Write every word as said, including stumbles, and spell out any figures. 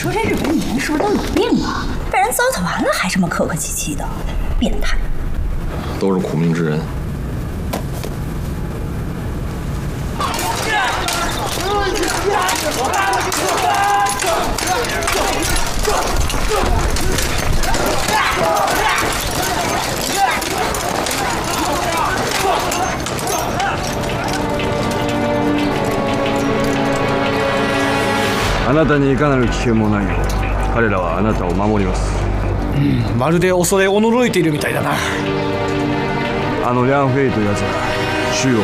说这日本女人是不是都有病啊？被人糟蹋完了还这么客客气气的，变态！ 都是苦命之人。 あなたにいかなる危険もないよ。彼らはあなたを守ります。 うん、まるで恐れおののいているみたいだな。 あのリャン・フェイというやつは周を